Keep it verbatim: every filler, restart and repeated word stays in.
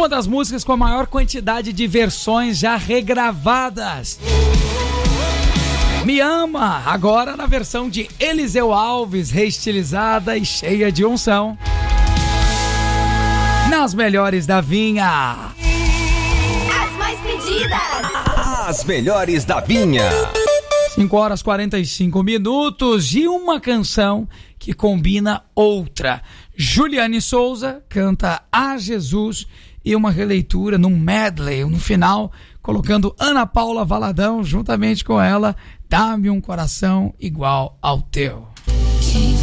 uma das músicas com a maior quantidade de versões já regravadas. Me Ama, agora na versão de Eliseu Alves, reestilizada e cheia de unção. Nas melhores da Vinha. As mais pedidas. As melhores da Vinha. cinco horas e quarenta e cinco minutos e uma canção que combina outra. Juliane Souza canta A Jesus e uma releitura num medley, no final, colocando Ana Paula Valadão juntamente com ela, Dá-me um Coração Igual ao Teu.